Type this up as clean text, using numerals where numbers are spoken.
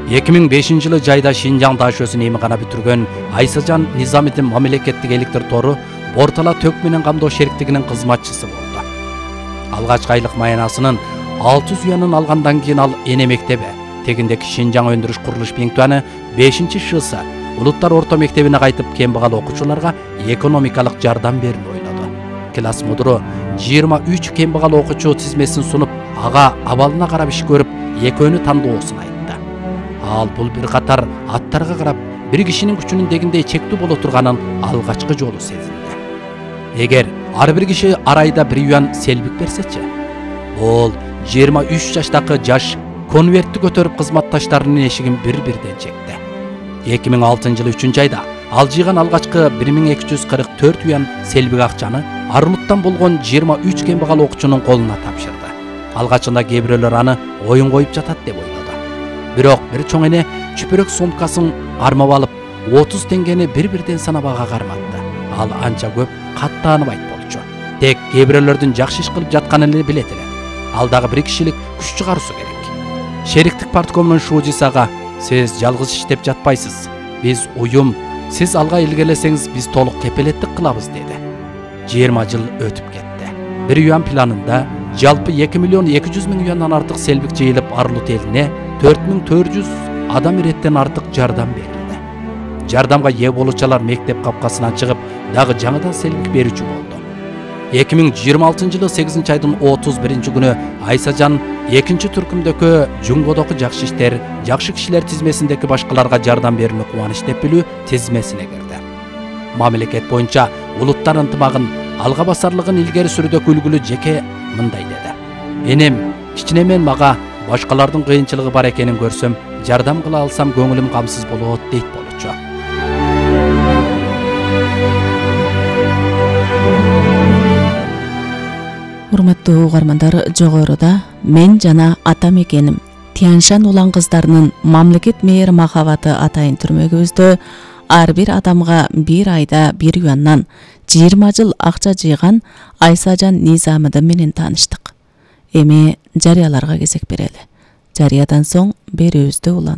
2005-жылы жайда Шинжаң дашөсүн эмгана бүтүргөн Айсажан Низамидин мамлекеттик электр тору Бортала төк менен камдоо шериктигинин кызматчысы болду. Алгачкы айлык маянасынын 600 юанын алгандан кийин ал эне мектеби, тегиндеки Шинжаң өндүрүш курулуш пунктуны 5-ШС улуттар орто мектебине кайтып кембагал окуучуларга экономикалык жардам берүүнү ойлоду. Класс мудуру 23 кембагал окуучу тизмесин сунуп, ага абалына карап иш көрүп, экөөнү тандоосун айтты. Ал бул бир катар аттарга карап, бир кишинин күчүнүн дегиндей чектүү боло турганын алгачкы жолу сезилди. Эгер ар бир киши арайда 1 юан селбик берсечи, ол 23 жаштагы жаш конвертти көтөрүп кызматташтарынын эшигин бир-бирден чекти. 2006-жылы 3-айда ал жыйган алгачкы 1244 юан селбик акчаны Арулуттан болгон 23 кембагал окуучунун колуна тапшырды. Алгачында кээ бирөөлөр аны оюн коюп жатат деп ойлоду. Бирок бир чоң эне чүпүрөк сумкасын кармап алып, 30 теңгени бир-бирден санап ага карматты. Ал анча көп каттаныбайт болчу. Тек кээ бирөөлөрдүн жакшы иш кылып жатканын эле билет эле. Ал дагы бир кишилик күч чыгаруу керек. Шериктик парткомунун шуужисага: "Сиз жалгыз иштеп жатпайсыз. Биз уюм, сиз алга илгерилесеңиз биз толук кепилеттик кылабыз" деди. 20 жыл өтүп кетти. 1 юан планында жалпы 2 миллион 200 миң юандан артык селбик жыйылып, Арулут элине 4400 адам иреттен артык жардам берилди. Жардамга ээ болуучулар мектеп капкасынан чыгып, дагы жаңыдан селбик берүүчү болду. 2026-жылы 8-айдын 31 күнү Айсажан 2-түркүмдөгү Жунгодогу жакшы иштер, жакшы кишилер тизмесиндеки башкаларга жардам берүүнү кубаныч деп билүү тизмесине кирди. Мамлекет боюнча улуттар ынтымагын, алга басарлыгын илгери сүрүүдөгү үлгүлүү жеке мындай деди: "Энем, кичинемен мага башкалардын кыйынчылыгы бар экенин көрсөм, жардам кыла алсам көңүлүм камсыз болот" дейт болчу. Урматтуу угармандар, жогоруда мен жана атам экеним Тяньшань улан кыздарынын мамлекет мээр махабаты атайын түрмөгүбүздө ар бир адамга 1 айда 1 юаннан 20 жыл акча жыйган Айсажан Низамидин менен тааныштык. Эми жарыяларга кезек берели. Жарыядан соң берүүбүздө улан.